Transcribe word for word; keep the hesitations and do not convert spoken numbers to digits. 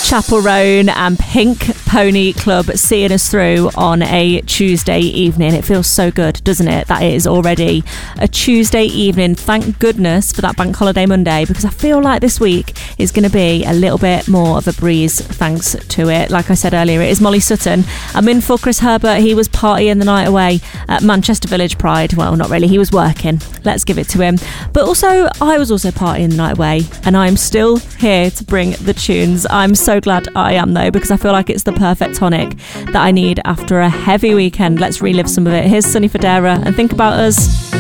Chapel Roan and Pink Pony Club seeing us through on a Tuesday evening. It feels so good, doesn't it? That it is already a Tuesday evening. Thank goodness for that Bank Holiday Monday, because I feel like this week is going to be a little bit more of a breeze thanks to it. Like I said earlier, it is Molly Sutton. I'm in for Chris Herbert. He was partying the night away at Manchester Village Pride. Well, not really. He was working. Let's give it to him. But also, I was also partying the night away, and I'm still here to bring the tunes. I'm so glad I am, though, because I feel like it's the perfect tonic that I need after a heavy weekend. Let's relive some of it. Here's Sonny Fodera and Think About Us.